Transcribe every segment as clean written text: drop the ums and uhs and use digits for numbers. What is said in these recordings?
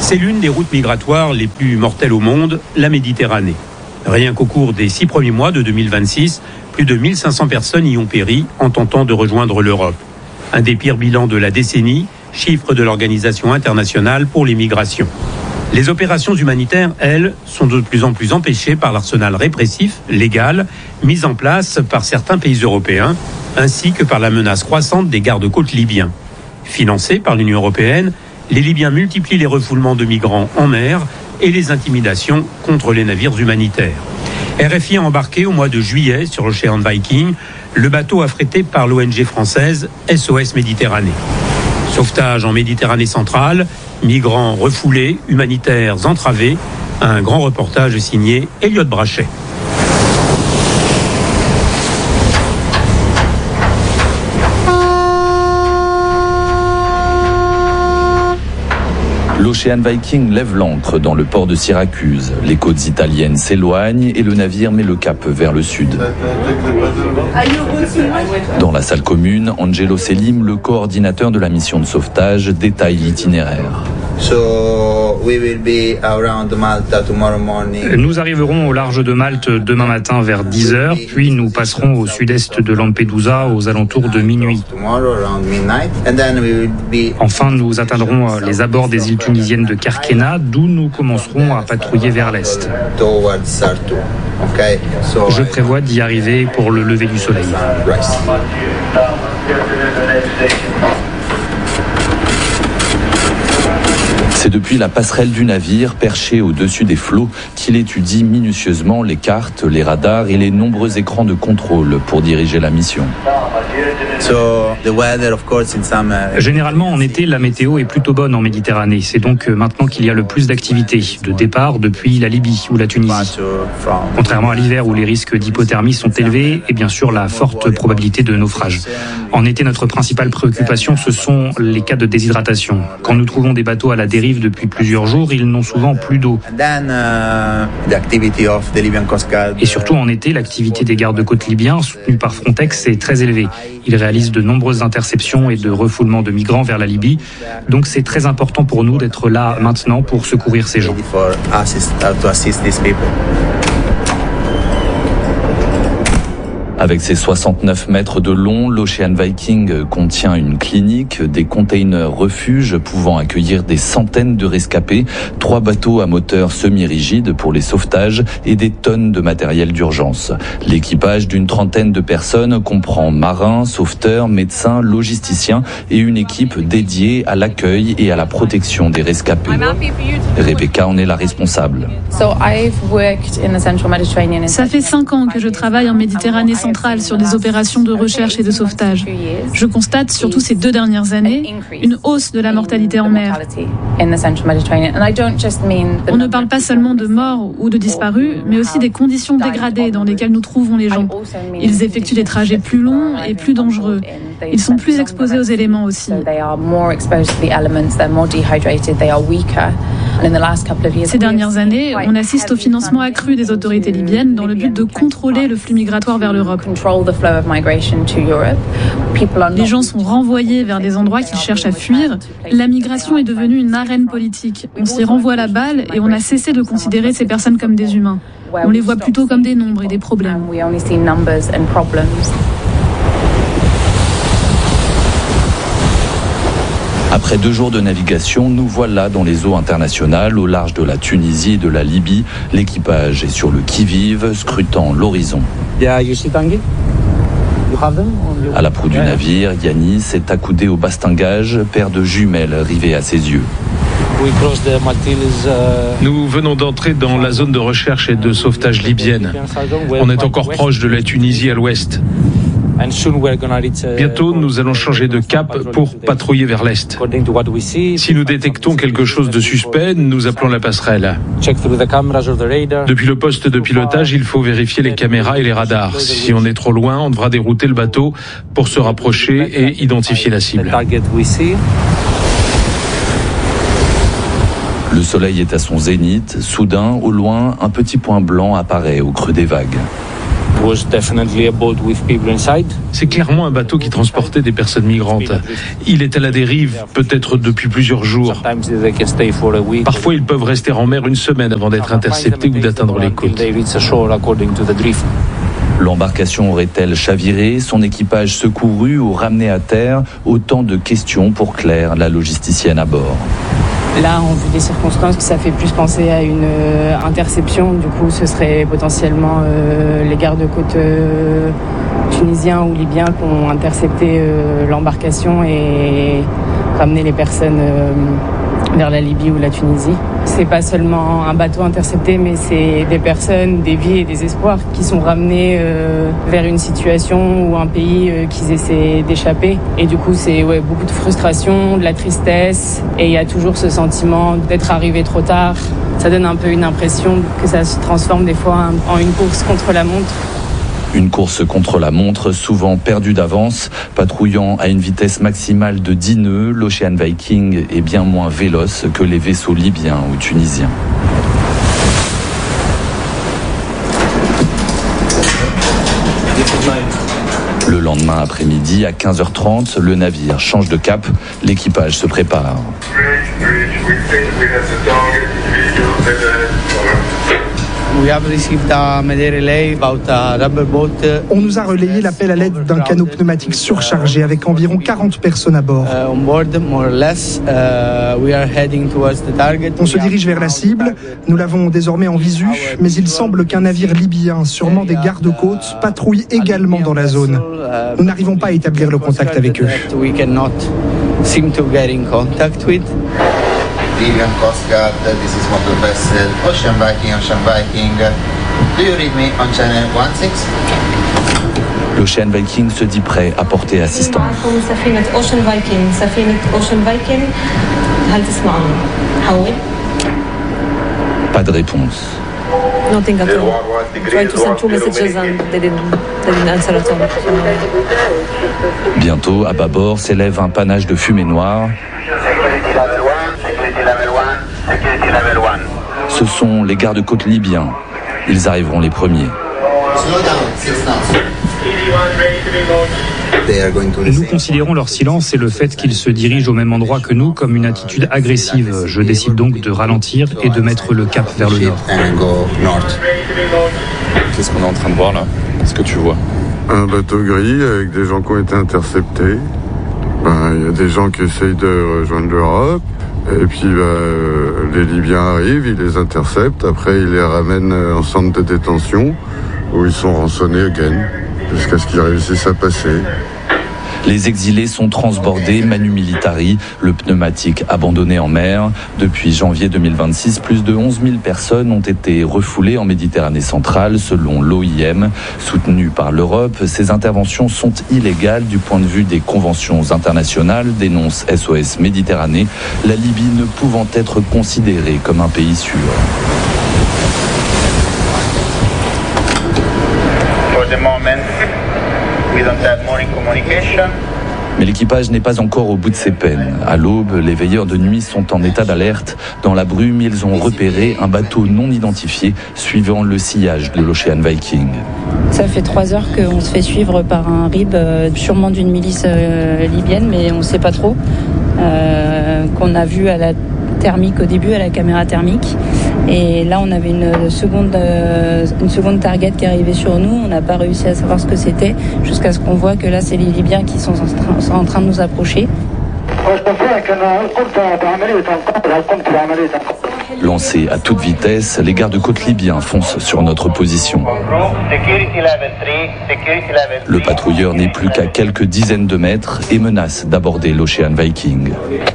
C'est l'une des routes migratoires les plus mortelles au monde, la Méditerranée. Rien qu'au cours des 6 premiers mois de 2026, plus de 1500 personnes y ont péri en tentant de rejoindre l'Europe. Un des pires bilans de la décennie, chiffre de l'Organisation internationale pour les migrations. Les opérations humanitaires, elles, sont de plus en plus empêchées par l'arsenal répressif, légal, mis en place par certains pays européens, ainsi que par la menace croissante des gardes-côtes libyens. Financés par l'Union européenne, les Libyens multiplient les refoulements de migrants en mer et les intimidations contre les navires humanitaires. RFI a embarqué au mois de juillet sur l'Ocean Viking, le bateau affrété par l'ONG française SOS Méditerranée. Sauvetage en Méditerranée centrale, migrants refoulés, humanitaires entravés, un grand reportage signé Elliot Brachet. L'Ocean Viking lève l'ancre dans le port de Syracuse. Les côtes italiennes s'éloignent et le navire met le cap vers le sud. Dans la salle commune, Angelo Selim, le coordinateur de la mission de sauvetage, détaille l'itinéraire. Nous arriverons au large de Malte demain matin vers 10h, puis nous passerons au sud-est de Lampedusa aux alentours de minuit. Enfin, nous atteindrons les abords des îles tunisiennes de Kerkena, d'où nous commencerons à patrouiller vers l'est. Je prévois d'y arriver pour le lever du soleil. C'est depuis la passerelle du navire, perché au-dessus des flots, qu'il étudie minutieusement les cartes, les radars et les nombreux écrans de contrôle pour diriger la mission. Généralement, en été, la météo est plutôt bonne en Méditerranée. C'est donc maintenant qu'il y a le plus d'activités, de départ depuis la Libye ou la Tunisie. Contrairement à l'hiver où les risques d'hypothermie sont élevés et bien sûr la forte probabilité de naufrage. En été, notre principale préoccupation, ce sont les cas de déshydratation. Quand nous trouvons des bateaux à la dérive depuis plusieurs jours, ils n'ont souvent plus d'eau. Et surtout en été, l'activité des gardes-côtes libyens, soutenue par Frontex, est très élevée. Ils réalisent de nombreuses interceptions et de refoulements de migrants vers la Libye. Donc c'est très important pour nous d'être là maintenant pour secourir ces gens. Avec ses 69 mètres de long, l'Ocean Viking contient une clinique, des containers refuges pouvant accueillir des centaines de rescapés, 3 bateaux à moteur semi-rigide pour les sauvetages et des tonnes de matériel d'urgence. L'équipage d'une 30aine de personnes comprend marins, sauveteurs, médecins, logisticiens et une équipe dédiée à l'accueil et à la protection des rescapés. Rebecca en est la responsable. Ça fait 5 ans que je travaille en Méditerranée centrale sur des opérations de recherche et de sauvetage. Je constate, surtout ces 2 dernières années, une hausse de la mortalité en mer. On ne parle pas seulement de morts ou de disparus, mais aussi des conditions dégradées dans lesquelles nous trouvons les gens. Ils effectuent des trajets plus longs et plus dangereux. Ils sont plus exposés aux éléments aussi. Ces dernières années, on assiste au financement accru des autorités libyennes dans le but de contrôler le flux migratoire vers l'Europe. Les gens sont renvoyés vers des endroits qu'ils cherchent à fuir. La migration est devenue une arène politique. On s'y renvoie la balle et on a cessé de considérer ces personnes comme des humains. On les voit plutôt comme des nombres et des problèmes. Après 2 jours de navigation, nous voilà dans les eaux internationales, au large de la Tunisie et de la Libye. L'équipage est sur le qui-vive, scrutant l'horizon. À la proue du navire, Yanis est accoudé au bastingage, paire de jumelles rivées à ses yeux. Nous venons d'entrer dans la zone de recherche et de sauvetage libyenne. On est encore proche de la Tunisie à l'ouest. Bientôt, nous allons changer de cap pour patrouiller vers l'est. Si nous détectons quelque chose de suspect, nous appelons la passerelle. Depuis le poste de pilotage, il faut vérifier les caméras et les radars. Si on est trop loin, on devra dérouter le bateau pour se rapprocher et identifier la cible. Le soleil est à son zénith. Soudain, au loin, un petit point blanc apparaît au creux des vagues. C'est clairement un bateau qui transportait des personnes migrantes. Il est à la dérive, peut-être depuis plusieurs jours. Parfois, ils peuvent rester en mer une semaine avant d'être interceptés ou d'atteindre les côtes. L'embarcation aurait-elle chaviré, son équipage secouru ou ramené à terre? Autant de questions pour Claire, la logisticienne à bord. Là, en vue des circonstances, ça fait plus penser à une interception. Du coup, ce serait potentiellement les gardes-côtes tunisiens ou libyens qui ont intercepté l'embarcation et ramené les personnes vers la Libye ou la Tunisie. C'est pas seulement un bateau intercepté, mais c'est des personnes, des vies et des espoirs qui sont ramenés vers une situation ou un pays qu'ils essaient d'échapper. Et du coup, c'est beaucoup de frustration, de la tristesse, et il y a toujours ce sentiment d'être arrivé trop tard. Ça donne un peu une impression que ça se transforme des fois en une course contre la montre. Une course contre la montre, souvent perdue d'avance. Patrouillant à une vitesse maximale de 10 nœuds, l'Ocean Viking est bien moins véloce que les vaisseaux libyens ou tunisiens. Le lendemain après-midi, à 15h30, le navire change de cap. L'équipage se prépare. On nous a relayé l'appel à l'aide d'un canot pneumatique surchargé avec environ 40 personnes à bord. On se dirige vers la cible, nous l'avons désormais en visu, mais il semble qu'un navire libyen, sûrement des gardes-côtes, patrouille également dans la zone. Nous n'arrivons pas à établir le contact avec eux. Libyan Coast Guard, this is motor vessel, Ocean Viking. Do you read me on channel 16? L'Ocean Viking se dit prêt à porter assistance. Pas de réponse. Nothing at all. Tried to send 2 messages and they didn't answer at all. Bientôt, à bâbord, s'élève un panache de fumée noire. Ce sont les gardes-côtes libyens. Ils arriveront les premiers. Nous considérons leur silence et le fait qu'ils se dirigent au même endroit que nous comme une attitude agressive. Je décide donc de ralentir et de mettre le cap vers le nord. Qu'est-ce qu'on est en train de voir là? Qu'est-ce que tu vois? Un bateau gris avec des gens qui ont été interceptés. Il y a des gens qui essayent de rejoindre l'Europe. Et puis les Libyens arrivent, ils les interceptent. Après, ils les ramènent en centre de détention où ils sont rançonnés again jusqu'à ce qu'ils réussissent à passer. Les exilés sont transbordés, manu militari, le pneumatique abandonné en mer. Depuis janvier 2026, plus de 11 000 personnes ont été refoulées en Méditerranée centrale, selon l'OIM. Soutenues par l'Europe, ces interventions sont illégales du point de vue des conventions internationales, dénonce SOS Méditerranée, la Libye ne pouvant être considérée comme un pays sûr. For the moment, we don't have more communication. Mais l'équipage n'est pas encore au bout de ses peines. À l'aube, les veilleurs de nuit sont en état d'alerte. Dans la brume, ils ont repéré un bateau non identifié suivant le sillage de l'Ocean Viking. Ça fait 3 heures qu'on se fait suivre par un RIB, sûrement d'une milice libyenne, mais on ne sait pas trop. Qu'on a vu à la thermique au début, à la caméra thermique. Et là, on avait une seconde target qui arrivait sur nous. On n'a pas réussi à savoir ce que c'était jusqu'à ce qu'on voit que là, c'est les Libyens qui sont en train de nous approcher. Lancés à toute vitesse, les gardes-côtes libyens foncent sur notre position. Le patrouilleur n'est plus qu'à quelques dizaines de mètres et menace d'aborder l'Ocean Viking.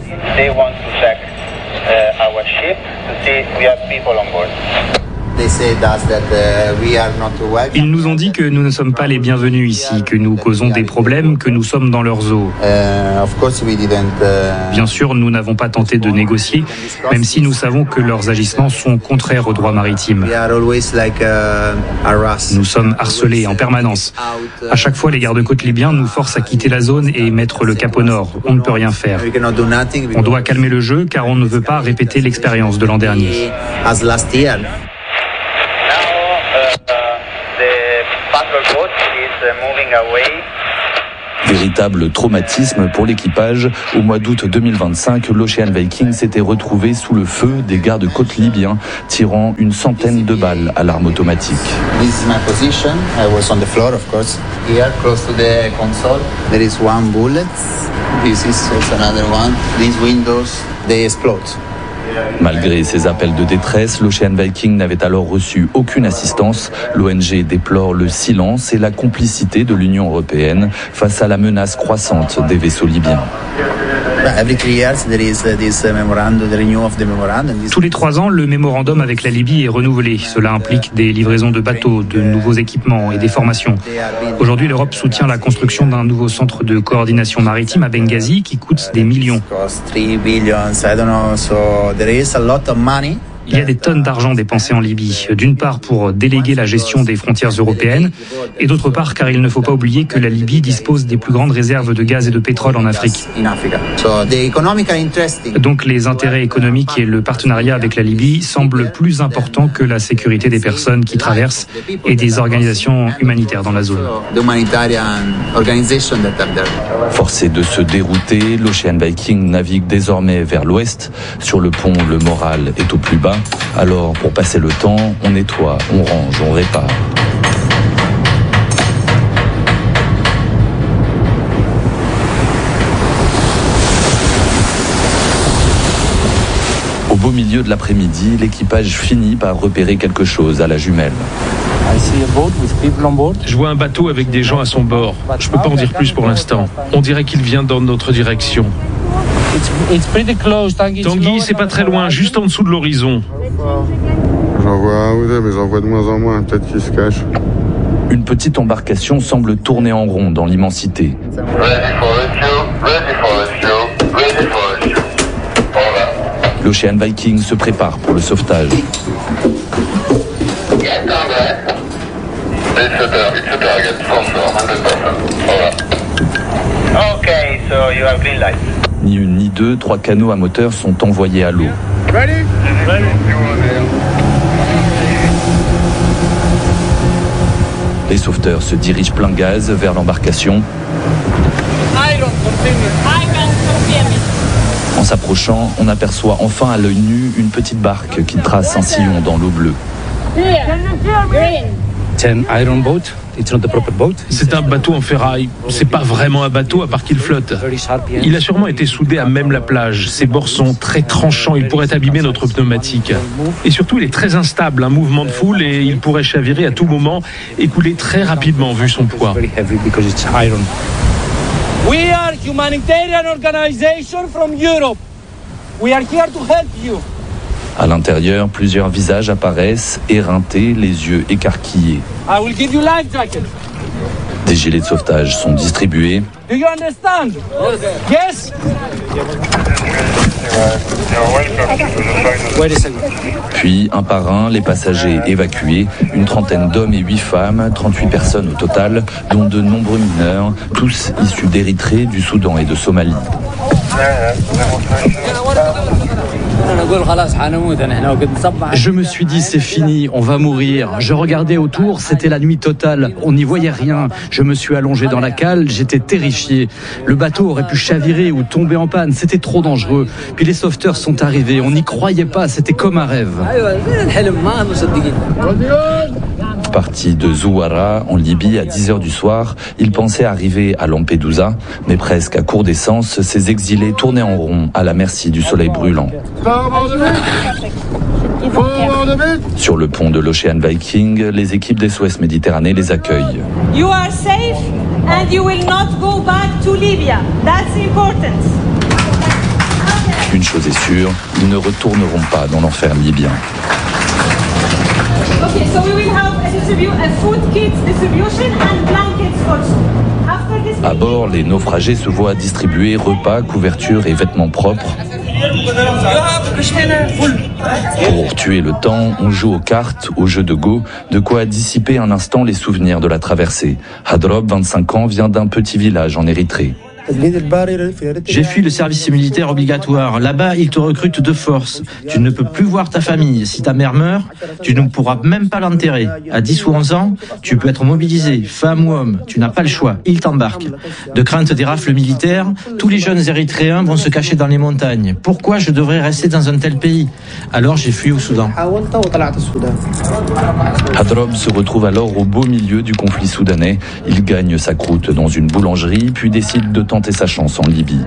Ils nous ont dit que nous ne sommes pas les bienvenus ici, que nous causons des problèmes, que nous sommes dans leurs eaux. Bien sûr, nous n'avons pas tenté de négocier, même si nous savons que leurs agissements sont contraires au droit maritime. Nous sommes harcelés en permanence. À chaque fois, les gardes-côtes libyens nous forcent à quitter la zone et mettre le cap au nord. On ne peut rien faire. On doit calmer le jeu car on ne veut pas répéter l'expérience de l'an dernier. Véritable traumatisme pour l'équipage. Au mois d'août 2025, l'Ocean Viking s'était retrouvé sous le feu des gardes-côtes libyens, tirant une centaine de balles à l'arme automatique. This is my position. I was on the floor, of course. Here, close to the console, there is one bullet. This is also another one. These windows, they explode. Malgré ses appels de détresse, l'Ocean Viking n'avait alors reçu aucune assistance. L'ONG déplore le silence et la complicité de l'Union européenne face à la menace croissante des vaisseaux libyens. Tous les 3 ans, le mémorandum avec la Libye est renouvelé. Cela implique des livraisons de bateaux, de nouveaux équipements et des formations. Aujourd'hui, l'Europe soutient la construction d'un nouveau centre de coordination maritime à Benghazi qui coûte des millions. Il y a des tonnes d'argent dépensé en Libye, d'une part pour déléguer la gestion des frontières européennes, et d'autre part car il ne faut pas oublier que la Libye dispose des plus grandes réserves de gaz et de pétrole en Afrique. Donc les intérêts économiques et le partenariat avec la Libye semblent plus importants que la sécurité des personnes qui traversent et des organisations humanitaires dans la zone. Forcé de se dérouter, l'Ocean Viking navigue désormais vers l'ouest. Sur le pont, le moral est au plus bas. Alors, pour passer le temps, on nettoie, on range, on répare. Au beau milieu de l'après-midi, l'équipage finit par repérer quelque chose à la jumelle. Je vois un bateau avec des gens à son bord. Je ne peux pas en dire plus pour l'instant. On dirait qu'il vient dans notre direction. Tanguy, c'est pas très loin, juste en dessous de l'horizon. J'en vois un ou deux, mais j'en vois de moins en moins, peut-être qu'ils se cachent. Une petite embarcation semble tourner en rond dans l'immensité. L'Ocean Viking se prépare pour le sauvetage. Ni une ni deux, 3 canots à moteur sont envoyés à l'eau. Les sauveteurs se dirigent plein gaz vers l'embarcation. En s'approchant, on aperçoit enfin à l'œil nu une petite barque qui trace un sillon dans l'eau bleue. C'est un bateau en ferraille. C'est pas vraiment un bateau à part qu'il flotte. Il a sûrement été soudé à même la plage. Ses bords sont très tranchants. Il pourrait abîmer notre pneumatique. Et surtout, il est très instable. Un mouvement de foule et il pourrait chavirer à tout moment et couler très rapidement vu son poids. We are humanitarian organization from Europe. We are here to help you. À l'intérieur, plusieurs visages apparaissent, éreintés, les yeux écarquillés. I will give you life jacket. Des gilets de sauvetage sont distribués. Do you understand? Yes. Puis, un par un, les passagers évacués, une trentaine d'hommes et 8 femmes, 38 personnes au total, dont de nombreux mineurs, tous issus d'Érythrée, du Soudan et de Somalie. Je me suis dit, c'est fini, on va mourir. Je regardais autour, c'était la nuit totale. On n'y voyait rien. Je me suis allongé dans la cale, j'étais terrifié. Le bateau aurait pu chavirer ou tomber en panne, c'était trop dangereux. Puis les sauveteurs sont arrivés, on n'y croyait pas, c'était comme un rêve. Parti de Zouara, en Libye, à 10h du soir, il pensait arriver à Lampedusa, mais presque à court d'essence, ces exilés tournaient en rond à la merci du soleil brûlant. Sur le pont de l'Ocean Viking, les équipes d'SOS Méditerranée les accueillent. You are safe and you will not go back to Libya. That's important. Une chose est sûre, ils ne retourneront pas dans l'enfer libyen. Okay, so we will have a food kit distribution and blankets also. À bord, les naufragés se voient distribuer repas, couvertures et vêtements propres. Pour tuer le temps, on joue aux cartes, aux jeux de go, de quoi dissiper un instant les souvenirs de la traversée. Hadrob, 25 ans, vient d'un petit village en Érythrée. J'ai fui le service militaire obligatoire. Là-bas, ils te recrutent de force. Tu ne peux plus voir ta famille. Si ta mère meurt, tu ne pourras même pas l'enterrer. À 10 ou 11 ans, tu peux être mobilisé, femme ou homme. Tu n'as pas le choix. Ils t'embarquent. De crainte des rafles militaires, tous les jeunes Érythréens vont se cacher dans les montagnes. Pourquoi je devrais rester dans un tel pays? Alors j'ai fui au Soudan. Hadrob se retrouve alors au beau milieu du conflit soudanais. Il gagne sa croûte dans une boulangerie, puis décide de tenter sa chance en Libye.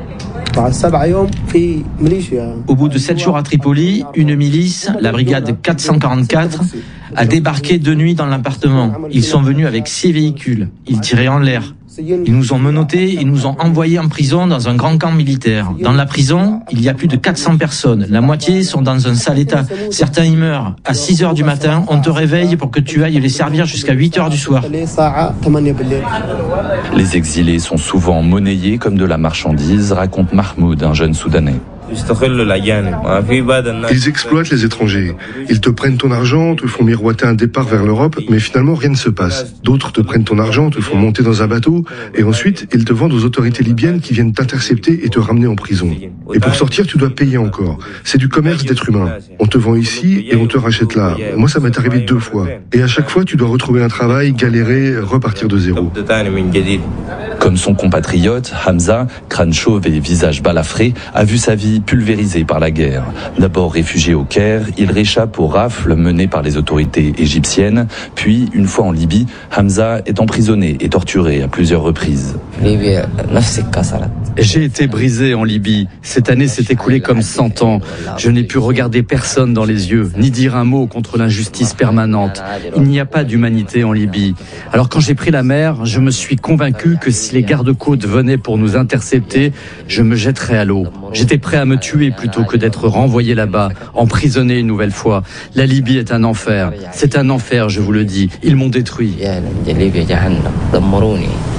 Au bout de 7 jours à Tripoli, une milice, la brigade 444, a débarqué de nuit dans l'appartement. Ils sont venus avec 6 véhicules. Ils tiraient en l'air. Ils nous ont menottés et nous ont envoyés en prison dans un grand camp militaire. Dans la prison, il y a plus de 400 personnes. La moitié sont dans un sale état. Certains y meurent. À 6 heures du matin, on te réveille pour que tu ailles les servir jusqu'à 8 heures du soir. Les exilés sont souvent monnayés comme de la marchandise, raconte Mahmoud, un jeune Soudanais. Ils exploitent les étrangers. Ils te prennent ton argent, te font miroiter un départ vers l'Europe, mais finalement rien ne se passe. D'autres te prennent ton argent, te font monter dans un bateau, et ensuite ils te vendent aux autorités libyennes qui viennent t'intercepter et te ramener en prison. Et pour sortir, tu dois payer encore. C'est du commerce d'êtres humains. On te vend ici et on te rachète là. Moi, ça m'est arrivé 2 fois. Et à chaque fois, tu dois retrouver un travail, galérer, repartir de zéro. Comme son compatriote, Hamza, crâne chauve et visage balafré, a vu sa vie pulvérisée par la guerre. D'abord réfugié au Caire, il réchappe aux rafles menées par les autorités égyptiennes. Puis, une fois en Libye, Hamza est emprisonné et torturé à plusieurs reprises. J'ai été brisé en Libye. Cette année s'est écoulée comme 100 ans. Je n'ai pu regarder personne dans les yeux, ni dire un mot contre l'injustice permanente. Il n'y a pas d'humanité en Libye. Alors quand j'ai pris la mer, je me suis convaincu que si les gardes-côtes venaient pour nous intercepter, je me jetterais à l'eau. J'étais prêt à me tuer plutôt que d'être renvoyé là-bas, emprisonné une nouvelle fois. La Libye est un enfer. C'est un enfer, je vous le dis. Ils m'ont détruit.